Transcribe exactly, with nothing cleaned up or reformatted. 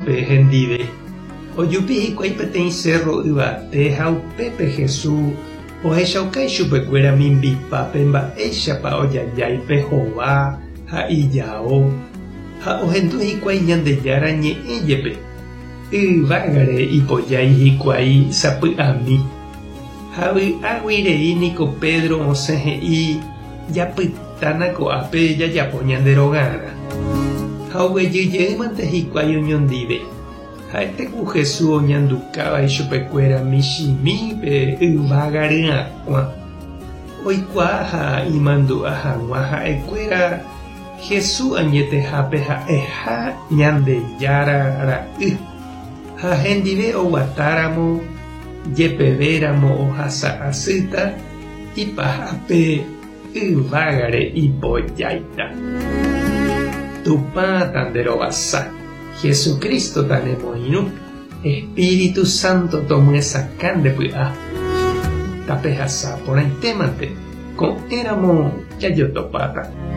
pe hendive. Oyupi hikuái peteĩ cerro yvate ha upépe Jesús ohechaukai chupekuéra mimbipápe mba'éichapa ojajái hová ha ijao ha ohendu hikuái Ñandejára ñe'ẽjepe yvágare ipojái hikuái sapy'ami. Ha vy'águirei niko Pedro osẽ he'i japytána ko'ápe jajapo ñande rogãrã. Ha oguejyjeýmante hikuái oñondive. Ha'etéku Jesús oñandukávai chupekuéra michimípe yvága ry'akua. Oikuaa ha imandu'a hag̃ua ha'ekuéra Jesús añetehápe ha'eha Ñandejára ra'y. Ha hendive oguatáramo jepevéramo ohasa asýta ipahápe yvágare ipojáita. Tupã tanderovasa Jesucristo tanemoirũ Espíritu Santo tomyesakã ndepy'a tapehasa porãitémante ko'ẽramo jajotopáta.